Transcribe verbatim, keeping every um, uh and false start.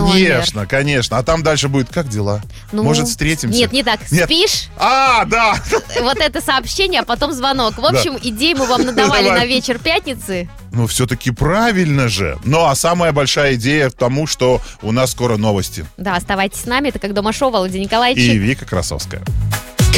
Конечно, конечно. А там дальше будет: как дела? Ну, Может, встретимся? Нет, не так. Нет. Спишь? А, да. Вот это сообщение, а потом звонок. В общем, Да. идей мы вам надавали Давай. на вечер пятницы. Ну, все-таки правильно же. Ну, а самая большая идея в тому, что у нас скоро новости. Да, оставайтесь с нами. Это «Как дома» шоу, Володя Николаевич. И Вика Красовская.